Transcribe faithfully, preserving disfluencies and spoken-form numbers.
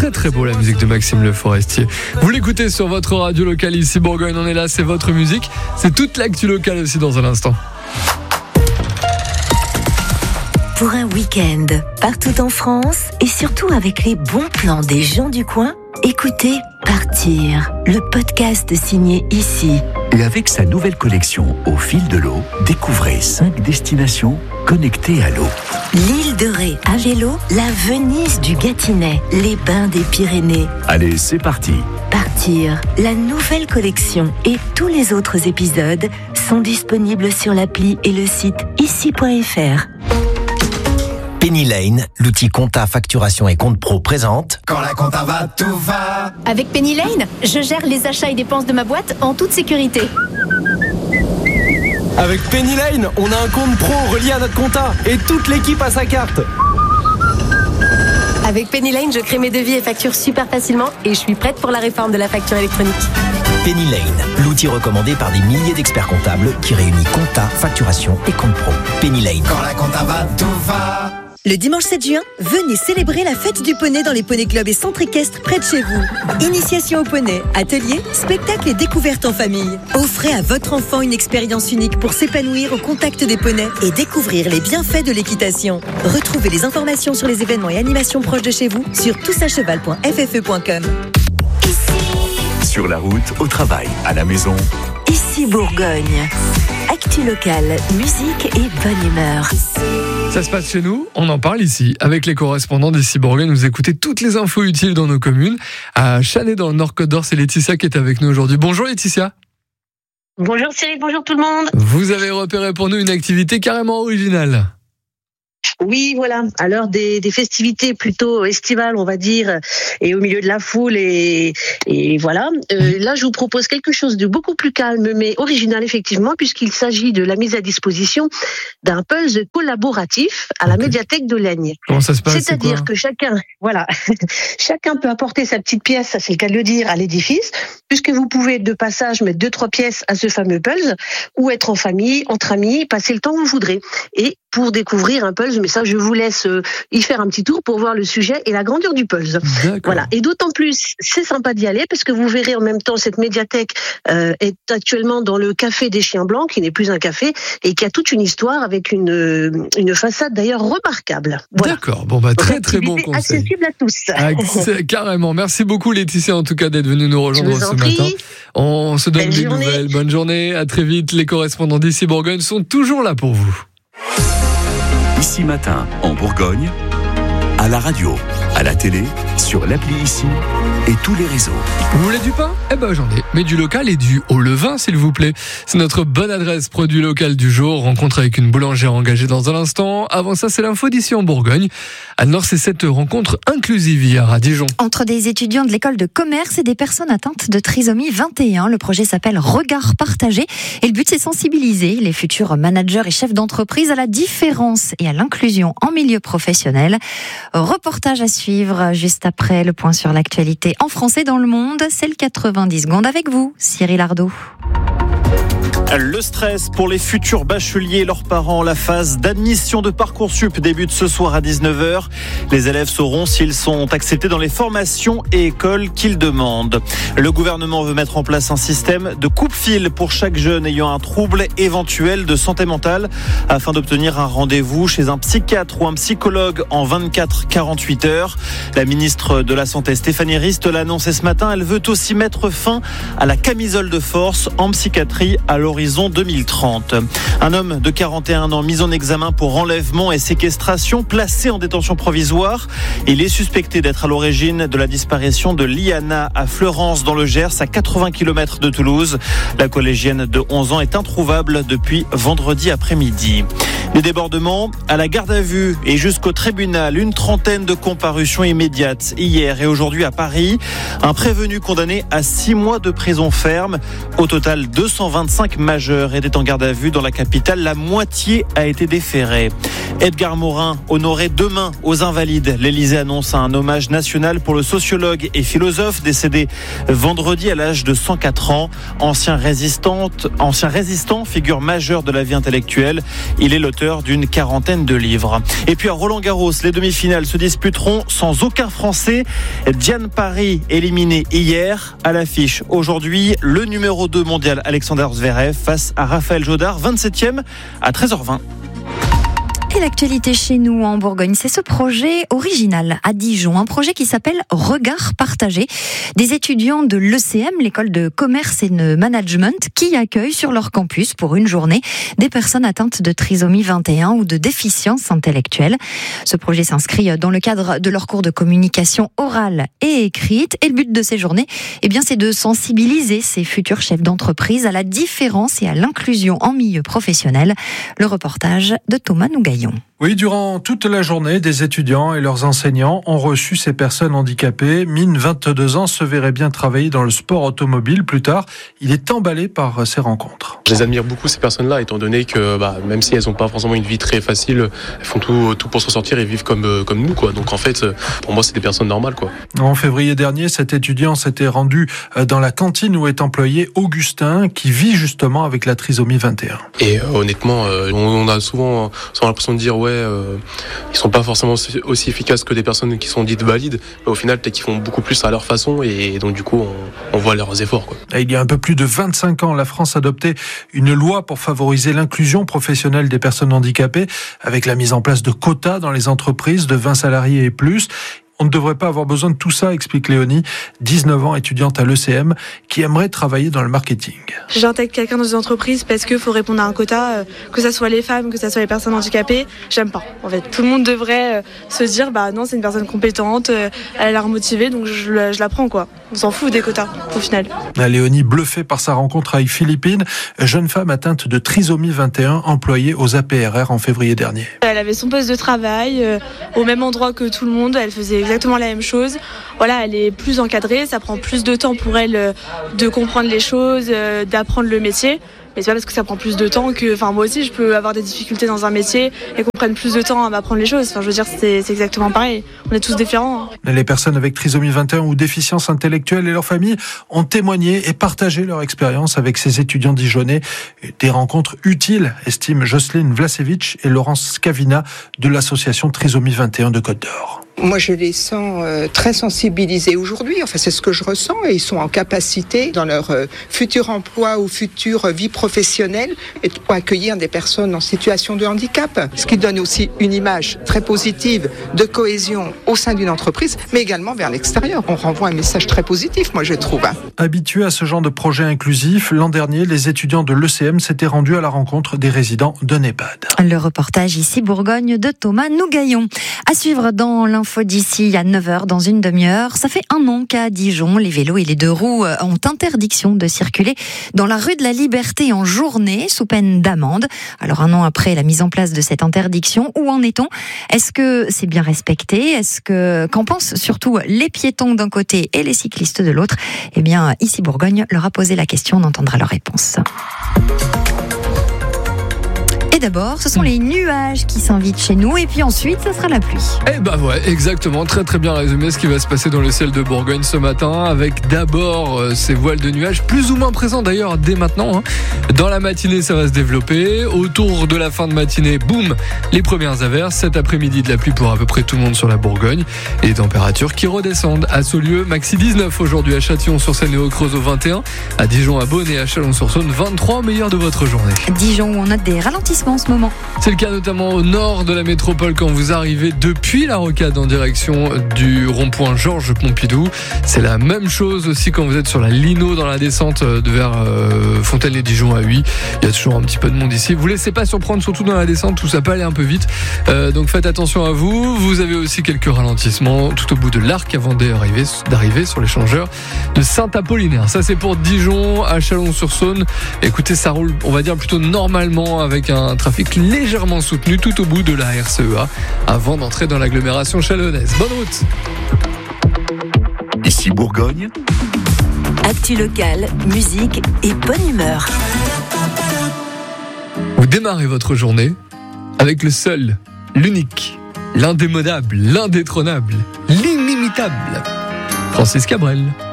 très très beau la musique de Maxime Le Forestier. Vous l'écoutez sur votre radio locale ici Bourgogne, on est là, c'est votre musique. C'est toute l'actu locale aussi dans un instant. Pour un week-end, partout en France et surtout avec les bons plans des gens du coin, écoutez Partir, le podcast signé Ici. Et avec sa nouvelle collection Au fil de l'eau, découvrez cinq destinations connectées à l'eau. L'île de Ré à vélo, la Venise du Gâtinais, les bains des Pyrénées. Allez, c'est parti. Partir, la nouvelle collection et tous les autres épisodes sont disponibles sur l'appli et le site ici point f r. Penny Lane, l'outil compta, facturation et compte pro présente. Quand la compta va, tout va. Avec Penny Lane, je gère les achats et dépenses de ma boîte en toute sécurité. Avec Penny Lane, on a un compte pro relié à notre compta et toute l'équipe a sa carte. Avec Penny Lane, je crée mes devis et factures super facilement et je suis prête pour la réforme de la facture électronique. Penny Lane, l'outil recommandé par des milliers d'experts comptables qui réunit compta, facturation et compte pro. Penny Lane. Quand la compta va, tout va. Le dimanche sept juin, venez célébrer la fête du poney dans les poney clubs et centres équestres près de chez vous. Initiation au poney, ateliers, spectacles et découvertes en famille. Offrez à votre enfant une expérience unique pour s'épanouir au contact des poneys et découvrir les bienfaits de l'équitation. Retrouvez les informations sur les événements et animations proches de chez vous sur tous à cheval point f f e point com. Sur la route, au travail, à la maison. Ici Bourgogne. Actu locale, musique et bonne humeur. Ça se passe chez nous, on en parle ici. Avec les correspondants d'ici Bourgogne, vous écoutez toutes les infos utiles dans nos communes. À Chanay, dans le Nord-Côte d'Or, c'est Laetitia qui est avec nous aujourd'hui. Bonjour Laetitia. Bonjour Cyril, bonjour tout le monde. Vous avez repéré pour nous une activité carrément originale. Oui, voilà. À l'heure des, des festivités plutôt estivales, on va dire, et au milieu de la foule, et, et voilà. Euh, là, je vous propose quelque chose de beaucoup plus calme, mais original, effectivement, puisqu'il s'agit de la mise à disposition d'un puzzle collaboratif à la okay. médiathèque de Laigne. Comment ça se passe? C'est-à-dire que chacun, voilà, chacun peut apporter sa petite pièce, ça c'est le cas de le dire, à l'édifice, puisque vous pouvez de passage mettre deux, trois pièces à ce fameux puzzle, ou être en famille, entre amis, passer le temps que vous voudrez. Et pour découvrir un puzzle, mais ça je vous laisse y faire un petit tour pour voir le sujet et la grandeur du puzzle. D'accord. Voilà. Et d'autant plus, c'est sympa d'y aller parce que vous verrez en même temps cette médiathèque euh, est actuellement dans le café des Chiens Blancs, qui n'est plus un café et qui a toute une histoire avec une une façade d'ailleurs remarquable. Voilà. D'accord. Bon bah très très bon conseil. Accessible à tous. Ah, carrément. Merci beaucoup Laetitia en tout cas d'être venue nous rejoindre ce prie. matin. On se donne Belle des journée. nouvelles. Bonne journée. À très vite. Les correspondants d'ici Bourgogne sont toujours là pour vous. Ici Matin, en Bourgogne, à la radio, à la télé, sur l'appli Ici et tous les réseaux. Vous voulez du pain? Eh ben j'en ai, mais du local et du haut levain s'il vous plaît. C'est notre bonne adresse produit local du jour. Rencontre avec une boulangère engagée dans un instant. Avant ça, c'est l'info d'ici en Bourgogne. Alors c'est cette rencontre inclusive hier à Dijon. Entre des étudiants de l'école de commerce et des personnes atteintes de trisomie vingt et un, le projet s'appelle Regard partagé et le but c'est sensibiliser les futurs managers et chefs d'entreprise à la différence et à l'inclusion en milieu professionnel. Reportage à suivre juste après le point sur l'actualité en français dans le monde. C'est le quatre-vingt-dix secondes avec vous, Cyril Ardo. Le stress pour les futurs bacheliers et leurs parents. La phase d'admission de Parcoursup débute ce soir à dix-neuf heures. Les élèves sauront s'ils sont acceptés dans les formations et écoles qu'ils demandent. Le gouvernement veut mettre en place un système de coupe-fil pour chaque jeune ayant un trouble éventuel de santé mentale afin d'obtenir un rendez-vous chez un psychiatre ou un psychologue en vingt-quatre à quarante-huit heures. La ministre de la Santé, Stéphanie Rist, l'a annoncé ce matin. Elle veut aussi mettre fin à la camisole de force en psychiatrie à l'horizon deux mille trente. Un homme de quarante et un ans mis en examen pour enlèvement et séquestration, placé en détention provisoire. Il est suspecté d'être à l'origine de la disparition de Liana à Fleurance dans le Gers, à quatre-vingts kilomètres de Toulouse. La collégienne de onze ans est introuvable depuis vendredi après-midi. Des débordements à la garde à vue et jusqu'au tribunal. Une trentaine de comparutions immédiates hier et aujourd'hui à Paris. Un prévenu condamné à six mois de prison ferme. Au total, deux cent vingt-cinq majeurs étaient en garde à vue dans la capitale. La moitié a été déférée. Edgar Morin, honoré demain aux Invalides. L'Élysée annonce un hommage national pour le sociologue et philosophe décédé vendredi à l'âge de cent quatre ans. Ancien résistant, ancien résistant, figure majeure de la vie intellectuelle. Il est l'auteur d'une quarantaine de livres. Et puis à Roland-Garros, les demi-finales se disputeront sans aucun Français. Diane Paris éliminé hier. À l'affiche aujourd'hui, le numéro deux mondial Alexander Zverev face à Raphaël Jodard, vingt-septième à treize heures vingt. Et l'actualité chez nous en Bourgogne, c'est ce projet original à Dijon, un projet qui s'appelle Regard partagé. Des étudiants de l'E C M, l'école de commerce et de management, qui accueillent sur leur campus pour une journée des personnes atteintes de trisomie vingt et un ou de déficience intellectuelle. Ce projet s'inscrit dans le cadre de leur cours de communication orale et écrite. Et le but de ces journées, eh bien, c'est de sensibiliser ces futurs chefs d'entreprise à la différence et à l'inclusion en milieu professionnel. Le reportage de Thomas Nougaillon. Oui, durant toute la journée, des étudiants et leurs enseignants ont reçu ces personnes handicapées. Mine, vingt-deux ans, se verrait bien travailler dans le sport automobile plus tard. Il est emballé par ces rencontres. Je les admire beaucoup, ces personnes-là, étant donné que bah, même si elles n'ont pas forcément une vie très facile, elles font tout, tout pour s'en sortir et vivent comme, comme nous, quoi. Donc en fait, pour moi, c'est des personnes normales, quoi. En février dernier, cet étudiant s'était rendu dans la cantine où est employé Augustin, qui vit justement avec la trisomie vingt et un. Et euh, honnêtement, euh, on a souvent, souvent l'impression de dire ouais, euh, ils sont pas forcément aussi, aussi efficaces que des personnes qui sont dites valides, mais au final peut-être qu'ils font beaucoup plus à leur façon et donc du coup on, on voit leurs efforts, quoi. Il y a un peu plus de vingt-cinq ans, la France adoptait une loi pour favoriser l'inclusion professionnelle des personnes handicapées avec la mise en place de quotas dans les entreprises de vingt salariés et plus. On ne devrait pas avoir besoin de tout ça, explique Léonie, dix-neuf ans, étudiante à l'E C M, qui aimerait travailler dans le marketing. J'intègre quelqu'un dans une entreprise parce qu'il faut répondre à un quota, que ce soit les femmes, que ce soit les personnes handicapées. J'aime pas. En fait, tout le monde devrait se dire, bah non, c'est une personne compétente, elle a l'air motivée, donc je, je la prends, quoi. On s'en fout des quotas, au final. Léonie, bluffée par sa rencontre avec Philippine, jeune femme atteinte de trisomie vingt et un, employée aux A P R R en février dernier. Elle avait son poste de travail, euh, au même endroit que tout le monde, elle faisait exactement la même chose. Voilà, elle est plus encadrée, ça prend plus de temps pour elle euh, de comprendre les choses, euh, d'apprendre le métier. Mais c'est pas parce que ça prend plus de temps que, enfin moi aussi je peux avoir des difficultés dans un métier et qu'on prenne plus de temps à m'apprendre les choses. Enfin je veux dire c'est, c'est exactement pareil. On est tous différents. Les personnes avec trisomie vingt et un ou déficience intellectuelle et leurs familles ont témoigné et partagé leur expérience avec ces étudiants dijonnais. Des rencontres utiles, estiment Jocelyne Vlasevich et Laurence Scavina de l'association Trisomie vingt et un de Côte d'Or. Moi, je les sens euh, très sensibilisés aujourd'hui. Enfin, c'est ce que je ressens. Et ils sont en capacité, dans leur euh, futur emploi ou future vie professionnelle, et pour accueillir des personnes en situation de handicap. Ce qui donne aussi une image très positive de cohésion au sein d'une entreprise, mais également vers l'extérieur. On renvoie un message très positif, moi, je trouve. Habitués à ce genre de projet inclusif, l'an dernier, les étudiants de l'E C M s'étaient rendus à la rencontre des résidents de NEHPAD. Le reportage ici Bourgogne de Thomas Nougaillon. À suivre dans l'info d'ici à neuf heures, dans une demi-heure. Ça fait un an qu'à Dijon, les vélos et les deux roues ont interdiction de circuler dans la rue de la Liberté en journée, sous peine d'amende. Alors un an après la mise en place de cette interdiction, où en est-on ? Est-ce que c'est bien respecté ? Est-ce que, qu'en pensent surtout les piétons d'un côté et les cyclistes de l'autre ? Eh bien, ici Bourgogne leur a posé la question, on entendra leur réponse. Et d'abord, ce sont les nuages qui s'invitent chez nous et puis ensuite, ça sera la pluie. Eh bah ouais, exactement, très très bien résumé ce qui va se passer dans le ciel de Bourgogne ce matin avec d'abord euh, ces voiles de nuages plus ou moins présents d'ailleurs dès maintenant. Hein. Dans la matinée, ça va se développer. Autour de la fin de matinée, boum, les premières averses. Cet après-midi, de la pluie pour à peu près tout le monde sur la Bourgogne. Et les températures qui redescendent. À Saulieu, maxi dix-neuf aujourd'hui, à Châtillon-sur-Seine et au Creusot vingt et un. À Dijon, à Beaune et à Chalon-sur-Saône vingt-trois au meilleur de votre journée. Dijon où on note des ralentissements en ce moment. C'est le cas notamment au nord de la métropole quand vous arrivez depuis la Rocade en direction du rond-point Georges Pompidou. C'est la même chose aussi quand vous êtes sur la Lino dans la descente de vers euh, Fontaine-les-Dijon à Huy. Il y a toujours un petit peu de monde ici. Vous laissez pas surprendre, surtout dans la descente où ça peut aller un peu vite. Euh, donc faites attention à vous. Vous avez aussi quelques ralentissements tout au bout de l'arc avant d'arriver, d'arriver sur l'échangeur de Saint-Apollinaire. Ça c'est pour Dijon, à Chalon-sur-Saône. Écoutez, ça roule, on va dire plutôt normalement avec un trafic légèrement soutenu tout au bout de la R C E A avant d'entrer dans l'agglomération chalonnaise. Bonne route. Ici Bourgogne. Actu locale, musique et bonne humeur. Vous démarrez votre journée avec le seul, l'unique, l'indémodable, l'indétrônable, l'inimitable Francis Cabrel.